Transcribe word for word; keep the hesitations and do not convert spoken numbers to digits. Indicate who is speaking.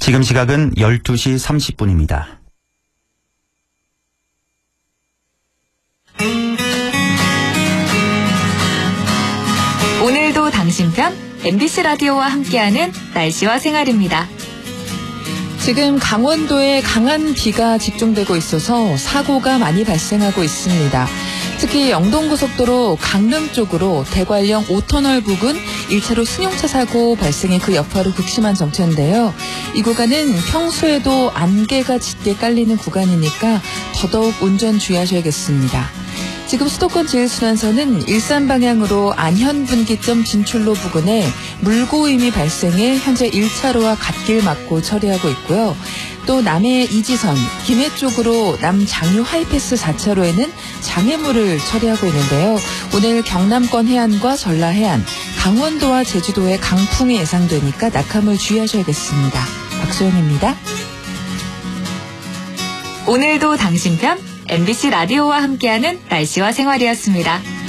Speaker 1: 지금 시각은 열두 시 삼십 분입니다.
Speaker 2: 오늘도 당신 편 엠비씨 라디오와 함께하는 날씨와 생활입니다.
Speaker 3: 지금 강원도에 강한 비가 집중되고 있어서 사고가 많이 발생하고 있습니다. 특히 영동고속도로 강릉 쪽으로 대관령 오 터널 부근 일 차로 승용차 사고 발생해 그 여파로 극심한 정체인데요. 이 구간은 평소에도 안개가 짙게 깔리는 구간이니까 더더욱 운전 주의하셔야겠습니다. 지금 수도권 제일순환선은 일산 방향으로 안현분기점 진출로 부근에 물고임이 발생해 현재 일 차로와 갓길 막고 처리하고 있고요. 또 남해 이지선, 김해 쪽으로 남장유 하이패스 사 차로에는 장애물을 처리하고 있는데요. 오늘 경남권 해안과 전라 해안, 강원도와 제주도에 강풍이 예상되니까 낙하물 주의하셔야겠습니다. 박소연입니다.
Speaker 2: 오늘도 당신 편 엠비씨 라디오와 함께하는 날씨와 생활이었습니다.